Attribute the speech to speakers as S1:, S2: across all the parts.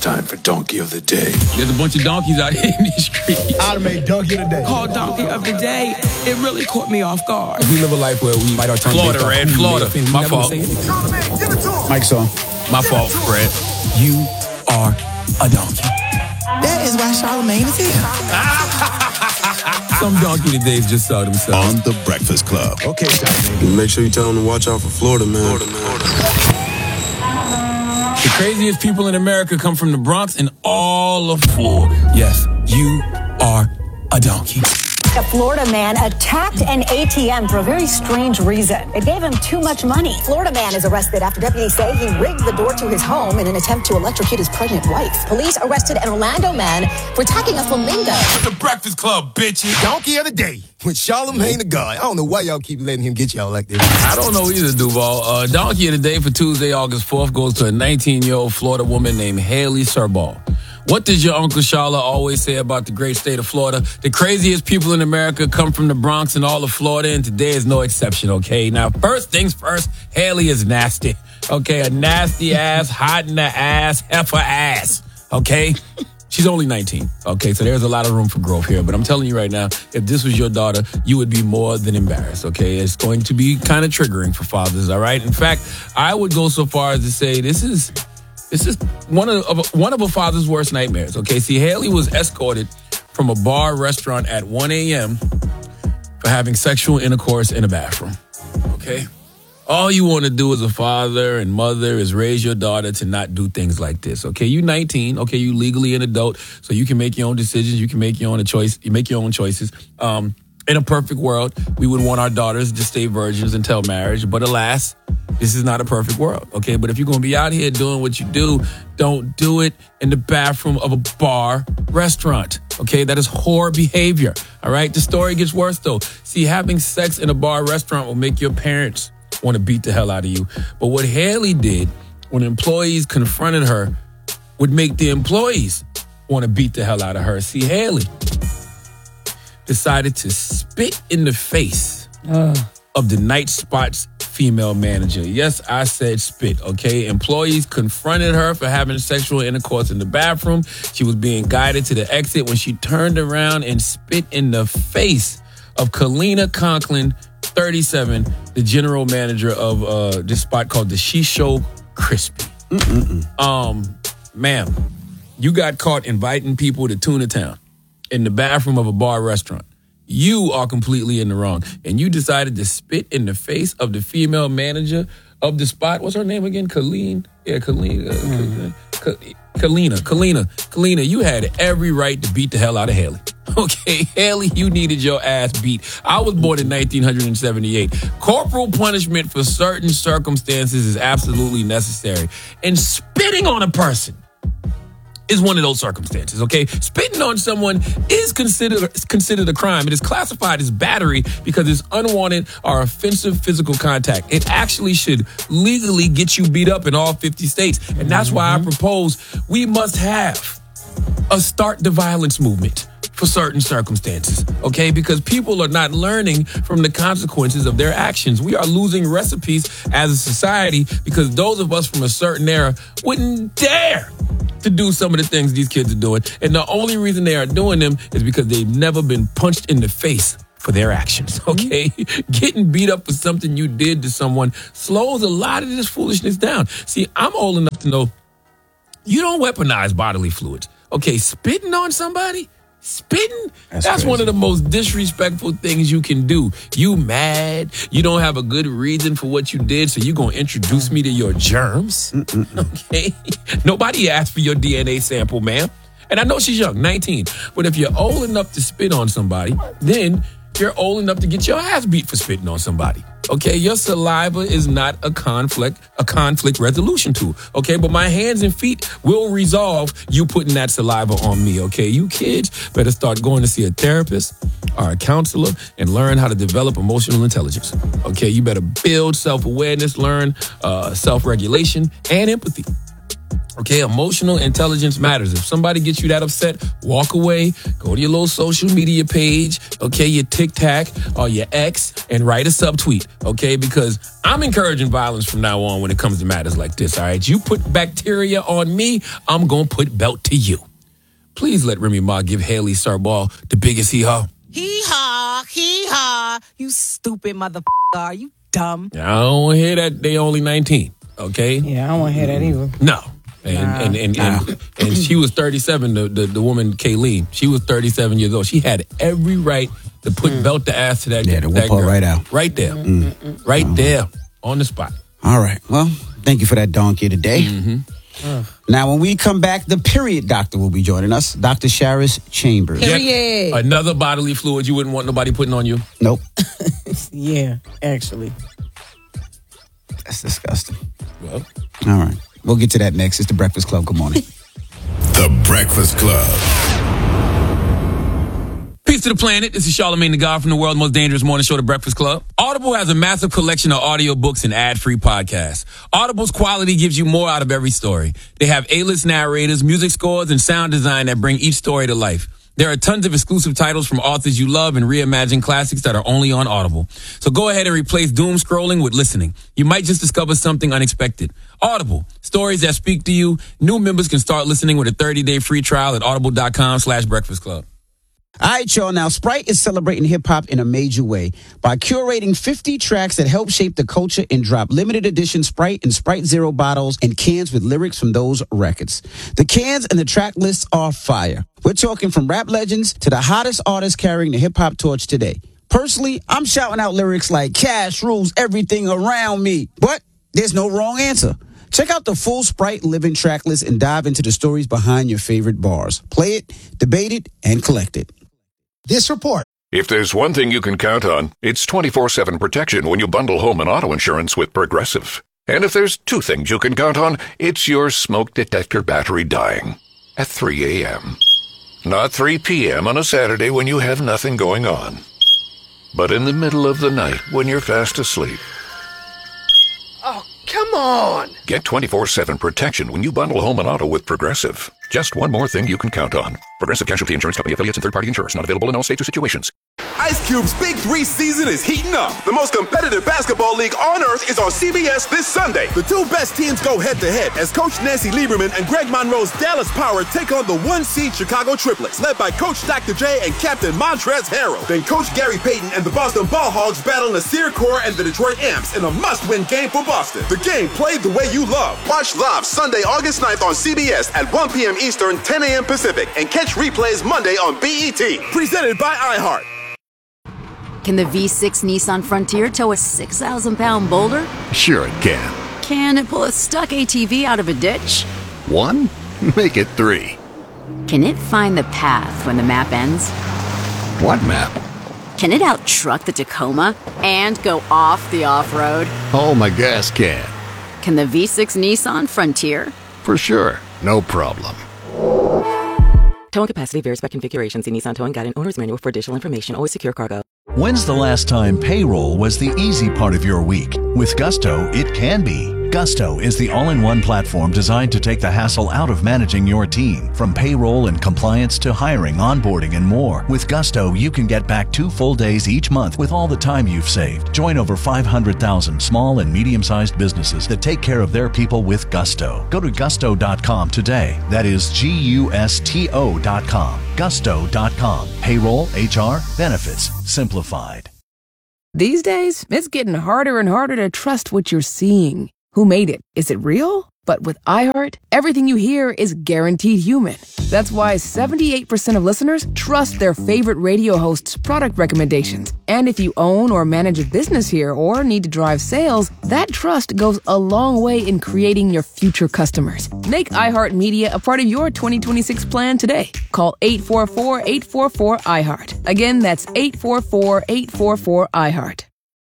S1: time for Donkey of the Day.
S2: There's a bunch of donkeys out here in these streets.
S3: I'd have made Donkey of the Day.
S4: Called Donkey of the Day. It really caught me off guard.
S5: We live a life where we bite our tongue.
S2: Florida, Red. Florida. My fault.
S5: Mike's on.
S2: My fault, Fred.
S5: You are a donkey.
S4: That is why Charlamagne is here.
S5: Some donkey todays just saw themselves.
S6: On The Breakfast Club.
S3: Okay, Charlamagne.
S1: Make sure you tell them to watch out for Florida, man.
S5: The craziest people in America come from the Bronx and all of Florida. Yes, you are a donkey.
S7: A Florida man attacked an ATM for a very strange reason. It gave him too much money. Florida man is arrested after deputies say he rigged the door to his home in an attempt to electrocute his pregnant wife. Police arrested an Orlando man for attacking a flamingo.
S5: The Breakfast Club, bitches.
S3: Donkey of the Day with Charlamagne the God. I don't know why y'all keep letting him get y'all like this.
S5: I don't know either, Duval. Donkey of the Day for Tuesday, August 4th goes to a 19-year-old Florida woman named Haley Serball. What does your Uncle Shala always say about the great state of Florida? The craziest people in America come from the Bronx and all of Florida, and today is no exception, okay? Now, first things first, Haley is nasty, okay? A nasty ass, hot in the ass, heifer ass, okay? She's only 19, okay? So there's a lot of room for growth here. But I'm telling you right now, if this was your daughter, you would be more than embarrassed, okay? It's going to be kind of triggering for fathers, all right? In fact, I would go so far as to say this is one of a father's worst nightmares, okay? See, Haley was escorted from a bar restaurant at 1 a.m. for having sexual intercourse in a bathroom, okay? All you want to do as a father and mother is raise your daughter to not do things like this, okay? You 19, okay? You legally an adult, so you can make your own decisions. You can make your own choice. You make your own choices. In a perfect world, we would want our daughters to stay virgins until marriage, but alas, this is not a perfect world, okay? But if you're going to be out here doing what you do, don't do it in the bathroom of a bar restaurant, okay? That is whore behavior, all right? The story gets worse, though. See, having sex in a bar restaurant will make your parents want to beat the hell out of you. But what Haley did when employees confronted her would make the employees want to beat the hell out of her. See, Haley decided to spit in the face of the Night Spot's female manager. Yes, I said spit, okay? Employees confronted her for having sexual intercourse in the bathroom. She was being guided to the exit when she turned around and spit in the face of Kalina Conklin, 37, the general manager of this spot called the Shisho Crispy. Ma'am, you got caught inviting people to Tuna Town in the bathroom of a bar restaurant. You are completely in the wrong. And you decided to spit in the face of the female manager of the spot. What's her name again? Kalina. Kalina, you had every right to beat the hell out of Haley. Okay, Haley, you needed your ass beat. I was born in 1978. Corporal punishment for certain circumstances is absolutely necessary. And spitting on a person is one of those circumstances, okay? Spitting on someone is considered a crime. It is classified as battery because it's unwanted or offensive physical contact. It actually should legally get you beat up in all 50 states. And that's why I propose we must have a Start the Violence movement for certain circumstances, okay? Because people are not learning from the consequences of their actions. We are losing recipes as a society because those of us from a certain era wouldn't dare to do some of the things these kids are doing. And the only reason they are doing them is because they've never been punched in the face for their actions, okay? Getting beat up for something you did to someone slows a lot of this foolishness down. See, I'm old enough to know you don't weaponize bodily fluids, okay? Spitting on somebody? Spitting? That's one of the most disrespectful things you can do. You mad? You don't have a good reason for what you did, so you gonna introduce me to your germs? Okay? Nobody asked for your DNA sample, ma'am. And I know she's young, 19. But if you're old enough to spit on somebody, then you're old enough to get your ass beat for spitting on somebody. Okay, your saliva is not a conflict resolution tool. Okay, but my hands and feet will resolve you putting that saliva on me. Okay, you kids better start going to see a therapist or a counselor and learn how to develop emotional intelligence. Okay, you better build self-awareness, learn self-regulation and empathy. Okay, emotional intelligence matters. If somebody gets you that upset, walk away, go to your little social media page, okay, your TikTok or your X, and write a subtweet, okay? Because I'm encouraging violence from now on when it comes to matters like this, all right? You put bacteria on me, I'm going to put belt to you. Please let Remy Ma give Haley Sarbal the biggest hee-haw.
S4: Hee-haw, hee-haw. You stupid motherfucker. Are you dumb?
S5: I don't want to hear that they only 19, okay?
S4: Yeah, I don't want to hear that either.
S5: No. And she was 37, the woman, Kayleen. She was 37 years old. She had every right to put belt the ass to that girl.
S6: Yeah, to whip her right out.
S5: Right there. Right there. On the spot.
S6: All right. Well, thank you for that donkey today. Now, when we come back, the period doctor will be joining us, Dr. Sharis Chambers.
S4: Period.
S5: Another bodily fluid you wouldn't want nobody putting on you?
S6: Nope.
S4: Yeah, actually.
S6: That's disgusting.
S5: Well.
S6: All right. We'll get to that next. It's The Breakfast Club. Good morning.
S1: The Breakfast Club.
S5: Peace to the planet. This is Charlamagne the God from the world's most dangerous morning show, The Breakfast Club. Audible has a massive collection of audiobooks and ad-free podcasts. Audible's quality gives you more out of every story. They have A-list narrators, music scores, and sound design that bring each story to life. There are tons of exclusive titles from authors you love and reimagined classics that are only on Audible. So go ahead and replace doom scrolling with listening. You might just discover something unexpected. Audible, stories that speak to you. New members can start listening with a 30-day free trial at audible.com/breakfast club.
S6: All right, y'all. Now, Sprite is celebrating hip-hop in a major way by curating 50 tracks that help shape the culture and drop limited edition Sprite and Sprite Zero bottles and cans with lyrics from those records. The cans and the track lists are fire. We're talking from rap legends to the hottest artists carrying the hip-hop torch today. Personally, I'm shouting out lyrics like Cash rules everything around me. But there's no wrong answer. Check out the full Sprite Living track list and dive into the stories behind your favorite bars. Play it, debate it, and collect it.
S3: This report.
S8: If there's one thing you can count on, it's 24/7 protection when you bundle home and auto insurance with Progressive. And if there's two things you can count on, it's your smoke detector battery dying at 3 a.m. Not 3 p.m. on a Saturday when you have nothing going on, but in the middle of the night when you're fast asleep.
S3: Oh, come on.
S8: Get 24/7 protection when you bundle home and auto with Progressive. Just one more thing you can count on. Progressive Casualty Insurance Company affiliates and third-party insurers. Not available in all states or situations.
S9: Ice Cube's Big 3 season is heating up. The most competitive basketball league on earth is on CBS this Sunday. The two best teams go head-to-head as Coach Nancy Lieberman and Greg Monroe's Dallas Power take on the 1-seed Chicago Triplets, led by Coach Dr. J and Captain Montrezl Harrell. Then Coach Gary Payton and the Boston Ball Hogs battle Nasir Kaur and the Detroit Amps in a must-win game for Boston. The game played the way you love. Watch live Sunday, August 9th on CBS at 1 p.m. Eastern, 10 a.m. Pacific, and catch replays Monday on BET. Presented by iHeart.
S10: Can the V6 Nissan Frontier tow a 6,000-pound boulder?
S11: Sure it can.
S10: Can it pull a stuck ATV out of a ditch?
S11: 1? Make it 3.
S10: Can it find the path when the map ends?
S11: What map?
S10: Can it out-truck the Tacoma and go off the off-road?
S11: Oh, my gas can.
S10: Can the V6 Nissan Frontier?
S11: For sure. No problem.
S12: Towing capacity varies by configuration. See Nissan Towing Guide and Owner's Manual for additional information. Always secure cargo.
S13: When's the last time payroll was the easy part of your week? With Gusto, it can be. Gusto is the all-in-one platform designed to take the hassle out of managing your team. From payroll and compliance to hiring, onboarding, and more. With Gusto, you can get back 2 full days each month with all the time you've saved. Join over 500,000 small and medium-sized businesses that take care of their people with Gusto. Go to gusto.com today. That is Gusto.com. Gusto.com. Payroll, HR, benefits, simplified.
S14: These days, it's getting harder and harder to trust what you're seeing. Who made it? Is it real? But with iHeart, everything you hear is guaranteed human. That's why 78% of listeners trust their favorite radio hosts' product recommendations. And if you own or manage a business here or need to drive sales, that trust goes a long way in creating your future customers. Make iHeartMedia a part of your 2026 plan today. Call 844-844-iHeart. Again, that's 844-844-iHeart.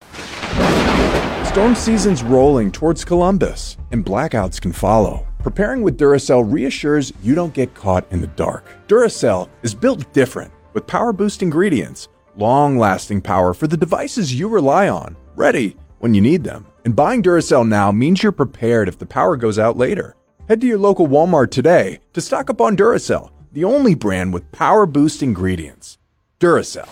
S15: Storm season's rolling towards Columbus, and blackouts can follow. Preparing with Duracell reassures you don't get caught in the dark. Duracell is built different, with power-boost ingredients, long-lasting power for the devices you rely on, ready when you need them. And buying Duracell now means you're prepared if the power goes out later. Head to your local Walmart today to stock up on Duracell, the only brand with power boost ingredients. Duracell.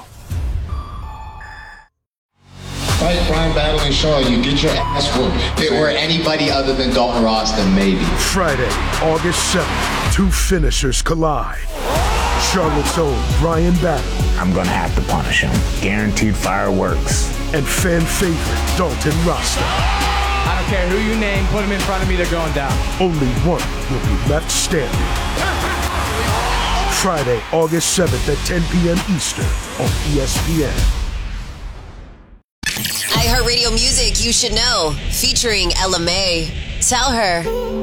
S16: Fight Brian Battle and Shaw, you get your ass whooped. If it were anybody other than Dalton Ross, then maybe.
S17: Friday, August 7th, two finishers collide. Charlotte's own Brian Battle.
S18: I'm gonna have to punish him. Guaranteed fireworks.
S17: And fan favorite Dalton Rasta.
S19: I don't care who you name, put him in front of me, they're going down.
S17: Only one will be left standing. Friday, August 7th at 10 p.m. Eastern on ESPN.
S20: iHeartRadio Music You Should Know, featuring Ella May. Tell her.